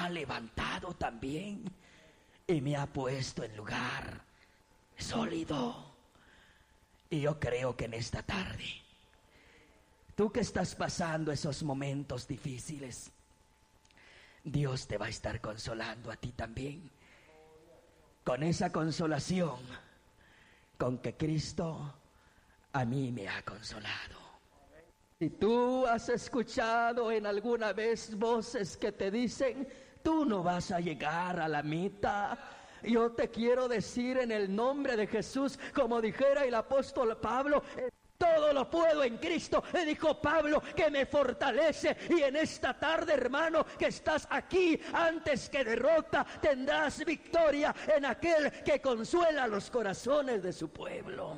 ha levantado también y me ha puesto en lugar sólido. Y yo creo que en esta tarde, tú que estás pasando esos momentos difíciles, Dios te va a estar consolando a ti también, con esa consolación con que Cristo a mí me ha consolado. Si tú has escuchado en alguna vez voces que te dicen, tú no vas a llegar a la meta, yo te quiero decir en el nombre de Jesús, como dijera el apóstol Pablo, todo lo puedo en Cristo, le dijo Pablo, que me fortalece. Y en esta tarde, hermano, que estás aquí, antes que derrota, tendrás victoria en aquel que consuela los corazones de su pueblo.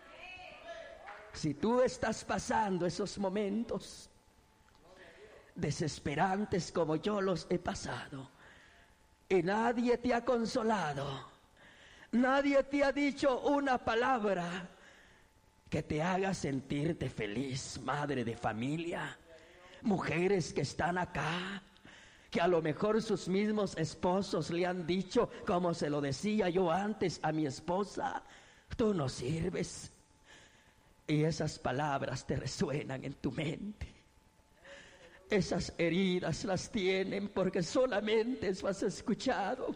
Si tú estás pasando esos momentos desesperantes como yo los he pasado, y nadie te ha consolado, nadie te ha dicho una palabra que te haga sentirte feliz, madre de familia, mujeres que están acá, que a lo mejor sus mismos esposos le han dicho, como se lo decía yo antes a mi esposa, tú no sirves. Y esas palabras te resuenan en tu mente. Esas heridas las tienen porque solamente eso has escuchado.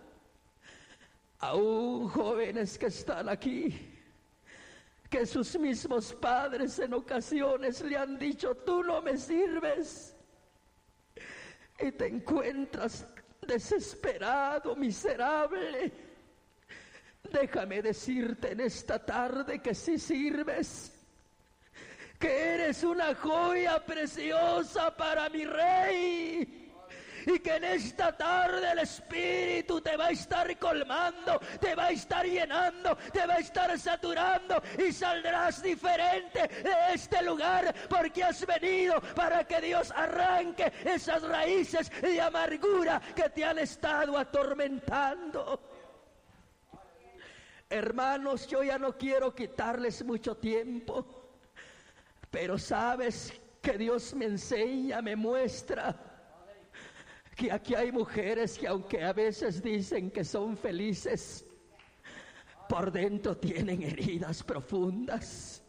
Aún jóvenes que están aquí, que sus mismos padres en ocasiones le han dicho, tú no me sirves. Y te encuentras desesperado, miserable. Déjame decirte en esta tarde que sí sirves, que eres una joya preciosa para mi Rey, y que en esta tarde el Espíritu te va a estar colmando, te va a estar llenando, te va a estar saturando, y saldrás diferente de este lugar, porque has venido para que Dios arranque esas raíces de amargura que te han estado atormentando. Hermanos, yo ya no quiero quitarles mucho tiempo, pero sabes que Dios me enseña, me muestra que aquí hay mujeres que aunque a veces dicen que son felices, por dentro tienen heridas profundas.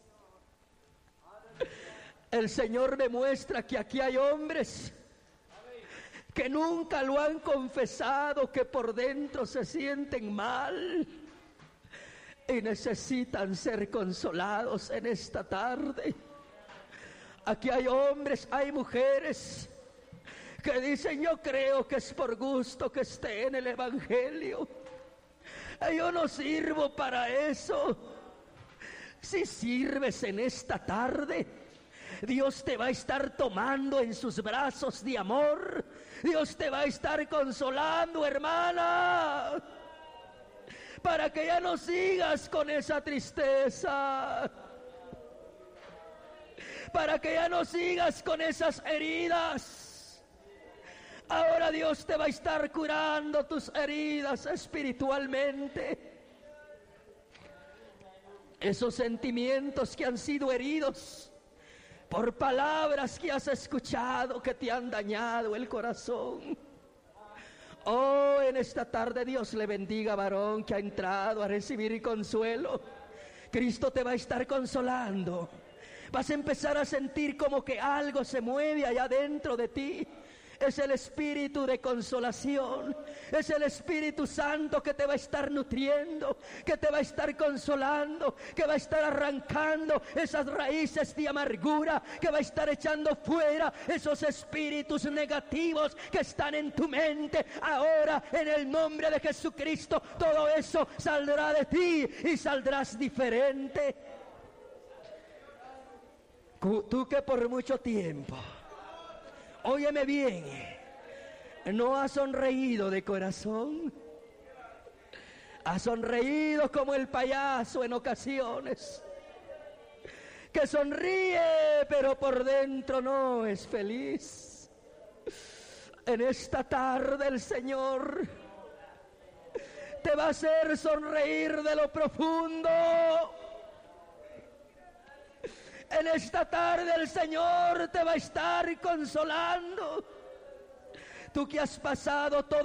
El Señor me muestra que aquí hay hombres que nunca lo han confesado, que por dentro se sienten mal y necesitan ser consolados en esta tarde. Aquí hay hombres, hay mujeres que dicen, yo creo que es por gusto que esté en el Evangelio. Yo no sirvo para eso. Si sirves en esta tarde, Dios te va a estar tomando en sus brazos de amor. Dios te va a estar consolando, hermana, para que ya no sigas con esa tristeza, para que ya no sigas con esas heridas. Ahora Dios te va a estar curando tus heridas espiritualmente. Esos sentimientos que han sido heridos por palabras que has escuchado que te han dañado el corazón. Oh, en esta tarde Dios le bendiga, varón, que ha entrado a recibir consuelo. Cristo te va a estar consolando. Vas a empezar a sentir como que algo se mueve allá dentro de ti. Es el Espíritu de consolación, es el Espíritu Santo que te va a estar nutriendo, que te va a estar consolando, que va a estar arrancando esas raíces de amargura, que va a estar echando fuera esos espíritus negativos que están en tu mente. Ahora, en el nombre de Jesucristo, todo eso saldrá de ti y saldrás diferente. Tú que por mucho tiempo, óyeme bien, no has sonreído de corazón, has sonreído como el payaso en ocasiones, que sonríe pero por dentro no es feliz. En esta tarde el Señor te va a hacer sonreír de lo profundo. En esta tarde el Señor te va a estar consolando. Tú que has pasado todo